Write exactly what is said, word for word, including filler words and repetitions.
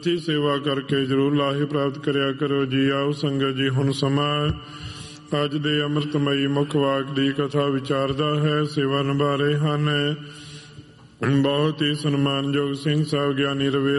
ਦੀ ਸੇਵਾ ਕਰਕੇ ਜ਼ਰੂਰ ਲਾਹੇ ਪ੍ਰਾਪਤ ਕਰਿਆ ਕਰੋ ਜੀ। ਆਓ ਸੰਗਤ ਜੀ, ਹੁਣ ਸਮਾਂ ਅੱਜ ਦੇ ਅੰਮ੍ਰਿਤਮਈ ਮੁੱਖ ਵਾਕ ਦੀ ਕਥਾ ਵਿਚਾਰਦਾ ਹੈ। ਸੇਵਾ ਨਿਭਾ ਰਹੇ ਹਨ ਬਹੁਤ ਹੀ ਸਨਮਾਨਯੋਗ ਸਿੰਘ ਸਾਹਿਬ ਗਿਆਨੀ ਰਵੇ